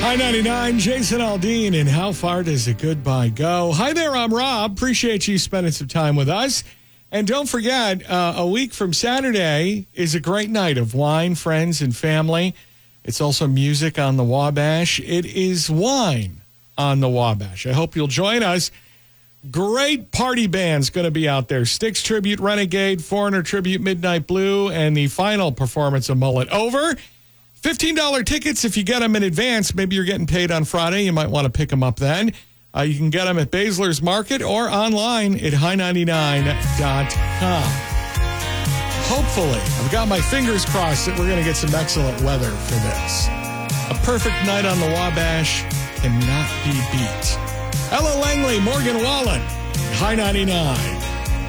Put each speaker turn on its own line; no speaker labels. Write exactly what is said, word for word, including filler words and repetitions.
Hi ninety-nine, Jason Aldean, and how far does a goodbye go? Hi there, I'm Rob. Appreciate you spending some time with us. And don't forget, uh, a week from Saturday is a great night of wine, friends, and family. It's also music on the Wabash. It is wine on the Wabash. I hope you'll join us. Great party bands going to be out there. Styx Tribute, Renegade, Foreigner Tribute, Midnight Blue, and the final performance of Mullet Over. fifteen dollars tickets if you get them in advance. Maybe you're getting paid on Friday. You might want to pick them up then. Uh, you can get them at Baszler's Market or online at high ninety-nine dot com. Hopefully, I've got my fingers crossed that we're going to get some excellent weather for this. A perfect night on the Wabash cannot be beat. Ella Langley, Morgan Wallen, High ninety-nine.